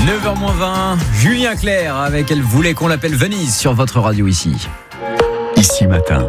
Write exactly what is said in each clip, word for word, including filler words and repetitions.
neuf heures moins vingt, Julien Clerc avec Elle voulait qu'on l'appelle Venise sur votre radio ici. Ici matin,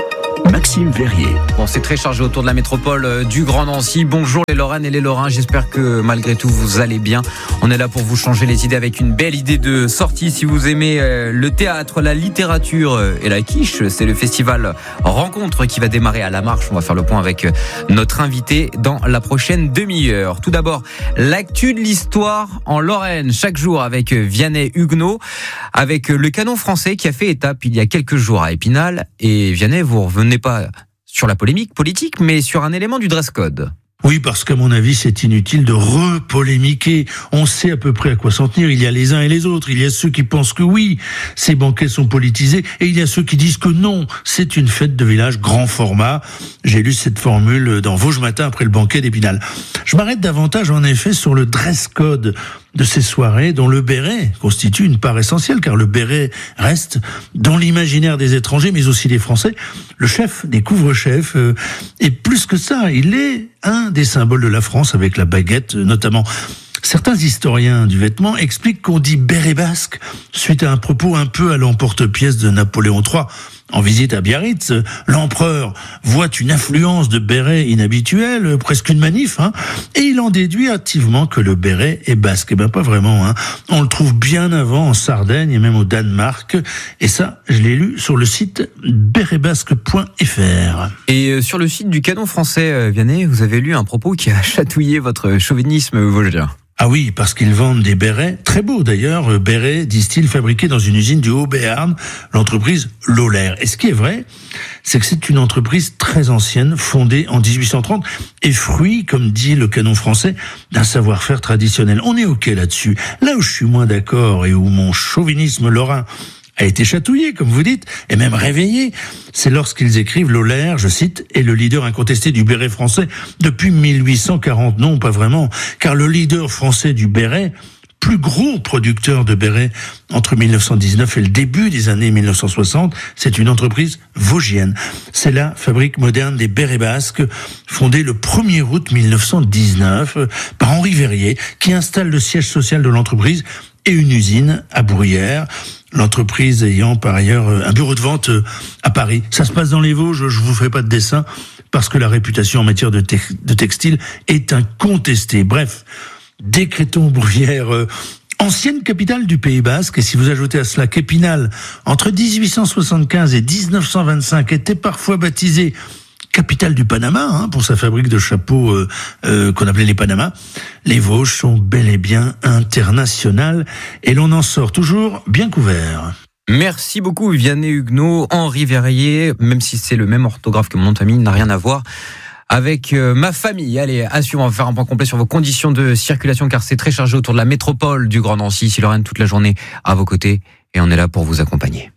Maxime Verrier. Bon, c'est très chargé autour de la métropole du Grand Nancy. Bonjour les Lorraines et les Lorrains, j'espère que malgré tout vous allez bien. On est là pour vous changer les idées avec une belle idée de sortie. Si vous aimez le théâtre, la littérature et la quiche, c'est le festival Rencontre qui va démarrer à La Marche. On va faire le point avec notre invité dans la prochaine demi-heure. Tout d'abord, l'actu de l'histoire en Lorraine, chaque jour avec Vianney Huguenot, avec le canon français qui a fait étape il y a quelques jours à Épinal. Et Vianney, vous revenez pas sur la polémique politique, mais sur un élément du dress code. Oui, parce qu'à mon avis, c'est inutile de repolémiquer. On sait à peu près à quoi s'en tenir. Il y a les uns et les autres. Il y a ceux qui pensent que oui, ces banquets sont politisés, et il y a ceux qui disent que non, c'est une fête de village grand format. J'ai lu cette formule dans Vosges Matin après le banquet d'Épinal. Je m'arrête davantage, en effet, sur le dress code de ces soirées dont le béret constitue une part essentielle, car le béret reste, dans l'imaginaire des étrangers, mais aussi des Français, le chef des couvre-chefs. Euh, et plus que ça, il est un des symboles de la France, avec la baguette notamment. Certains historiens du vêtement expliquent qu'on dit béret basque suite à un propos un peu à l'emporte-pièce de Napoléon trois. En visite à Biarritz, l'empereur voit une affluence de bérets inhabituelle, presque une manif, hein, et il en déduit hâtivement que le béret est basque. Eh ben pas vraiment, hein. On le trouve bien avant en Sardaigne et même au Danemark, et ça, je l'ai lu sur le site béret basque point f r. Et sur le site du canon français, Vianney, vous avez lu un propos qui a chatouillé votre chauvinisme vosgien. Ah oui, parce qu'ils vendent des bérets, très beaux d'ailleurs, bérets, disent-ils, fabriqués dans une usine du Haut-Béarn, l'entreprise Lolaire. Et ce qui est vrai, c'est que c'est une entreprise très ancienne, fondée en dix-huit cent trente, et fruit, comme dit le canon français, d'un savoir-faire traditionnel. On est ok là-dessus. Là où je suis moins d'accord et où mon chauvinisme lorrain a été chatouillé, comme vous dites, et même réveillé, c'est lorsqu'ils écrivent Lolaire, je cite, est le leader incontesté du béret français depuis mille huit cent quarante. Non, pas vraiment, car le leader français du béret, plus gros producteur de bérets entre mille neuf cent dix-neuf et le début des années mille neuf cent soixante, c'est une entreprise vosgienne. C'est la fabrique moderne des bérets basques, fondée le premier août mille neuf cent dix-neuf par Henri Verrier, qui installe le siège social de l'entreprise et une usine à Bruyères, l'entreprise ayant par ailleurs un bureau de vente à Paris. Ça se passe dans les Vosges, je vous ferai pas de dessin, parce que la réputation en matière de, te- de textile est incontestée. Bref, décrétons Bruyères, euh, ancienne capitale du Pays Basque, et si vous ajoutez à cela qu'Épinal, entre dix-huit cent soixante-quinze et dix-neuf cent vingt-cinq, était parfois baptisée capitale du Panama, hein, pour sa fabrique de chapeaux euh, euh, qu'on appelait les Panamas, les Vosges sont bel et bien internationales, et l'on en sort toujours bien couvert. Merci beaucoup Vianney Huguenot. Henri Verrier, même si c'est le même orthographe que mon nom de famille, n'a rien à voir avec euh, ma famille. Allez, à suivre, on va faire un point complet sur vos conditions de circulation, car c'est très chargé autour de la métropole du Grand Nancy. Ici Lorraine, toute la journée à vos côtés, et on est là pour vous accompagner.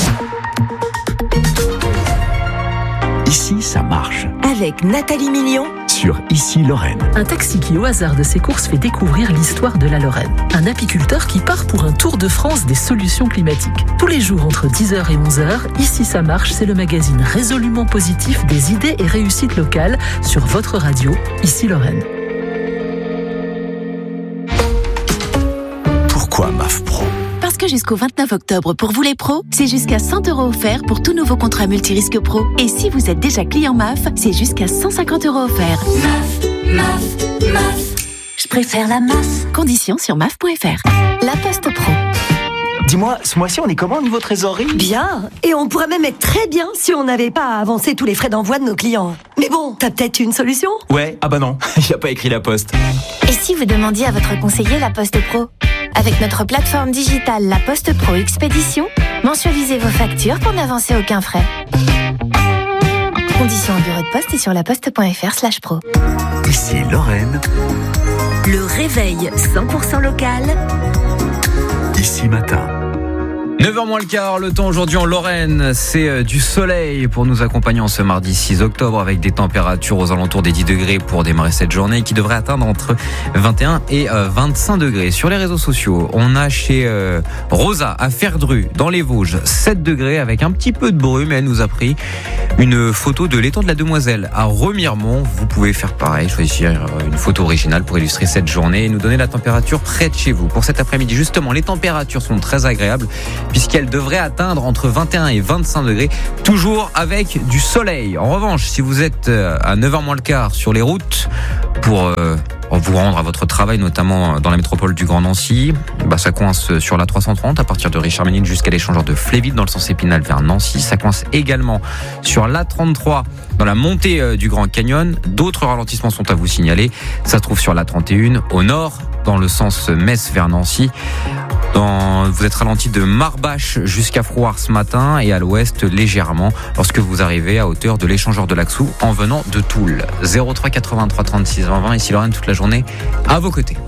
Ici, ça marche. Avec Nathalie Million. Sur Ici Lorraine. Un taxi qui, au hasard de ses courses, fait découvrir l'histoire de la Lorraine. Un apiculteur qui part pour un tour de France des solutions climatiques. Tous les jours entre dix heures et onze heures, Ici ça marche, c'est le magazine résolument positif des idées et réussites locales sur votre radio, Ici Lorraine. Pourquoi M A F Pro ? Parce que jusqu'au vingt-neuf octobre, pour vous les pros, c'est jusqu'à cent euros offerts pour tout nouveau contrat multirisque pro. Et si vous êtes déjà client M A F, c'est jusqu'à cent cinquante euros offerts. M A F, M A F, M A F. Je préfère la M A F. Conditions sur M A F point F R. La Poste Pro. Dis-moi, ce mois-ci, on est comment au niveau trésorerie ? Bien. Et on pourrait même être très bien si on n'avait pas à avancer tous les frais d'envoi de nos clients. Mais bon, t'as peut-être une solution ? Ouais, ah bah non, il a pas écrit la Poste. Et si vous demandiez à votre conseiller la Poste Pro ? Avec notre plateforme digitale La Poste Pro Expédition, mensualisez vos factures pour n'avancer aucun frais. Conditions en bureau de poste et sur laposte.fr slash pro. Ici Lorraine. Le réveil cent pour cent local. Ici matin. neuf heures moins le quart, le temps aujourd'hui en Lorraine, c'est du soleil pour nous accompagner en ce mardi six octobre avec des températures aux alentours des dix degrés pour démarrer cette journée qui devrait atteindre entre vingt et un et vingt-cinq degrés. Sur les réseaux sociaux, on a chez Rosa à Ferdru dans les Vosges sept degrés avec un petit peu de brume et elle nous a pris une photo de l'étang de la Demoiselle à Remiremont. Vous pouvez faire pareil, choisir une photo originale pour illustrer cette journée et nous donner la température près de chez vous. Pour cet après-midi, justement, les températures sont très agréables puisqu'elle devrait atteindre entre vingt et un et vingt-cinq degrés, toujours avec du soleil. En revanche, si vous êtes à neuf heures moins le quart sur les routes pour euh, vous rendre à votre travail, notamment dans la métropole du Grand Nancy, bah ça coince sur la trois cent trente à partir de Richard Ménil jusqu'à l'échangeur de Fléville dans le sens Épinal vers Nancy. Ça coince également sur l'A trente-trois dans la montée du Grand Canyon. D'autres ralentissements sont à vous signaler. Ça se trouve sur l'A trente et un au nord dans le sens Metz vers Nancy. Dans, vous êtes ralenti de Marbache jusqu'à Frouard ce matin et à l'ouest légèrement lorsque vous arrivez à hauteur de l'échangeur de Laxou en venant de Toul. zéro trois quatre-vingt-trois trente-six vingt vingt, ici Lorraine toute la journée à vos côtés.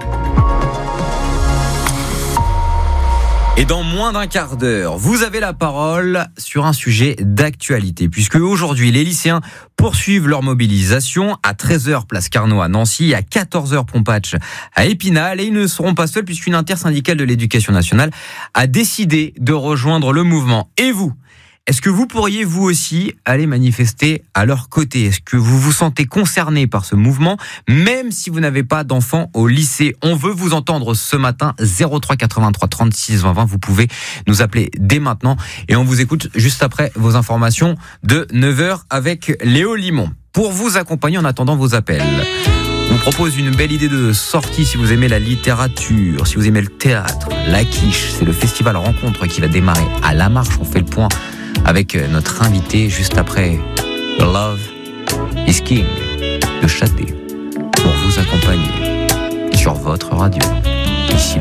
Et dans moins d'un quart d'heure, vous avez la parole sur un sujet d'actualité, puisque aujourd'hui, les lycéens poursuivent leur mobilisation à treize heures, place Carnot à Nancy, à quatorze heures, Pompatch à Épinal, et ils ne seront pas seuls puisqu'une intersyndicale de l'éducation nationale a décidé de rejoindre le mouvement. Et vous ? Est-ce que vous pourriez vous aussi aller manifester à leur côté ? Est-ce que vous vous sentez concerné par ce mouvement, même si vous n'avez pas d'enfants au lycée ? On veut vous entendre ce matin, zéro trois quatre-vingt-trois trente-six vingt vingt. Vous pouvez nous appeler dès maintenant et on vous écoute juste après vos informations de neuf heures avec Léo Limon. Pour vous accompagner en attendant vos appels, on vous propose une belle idée de sortie si vous aimez la littérature, si vous aimez le théâtre, la quiche. C'est le festival Rencontre qui va démarrer à La Marche. On fait le point avec notre invité juste après Love is King de Châté pour vous accompagner sur votre radio. Ici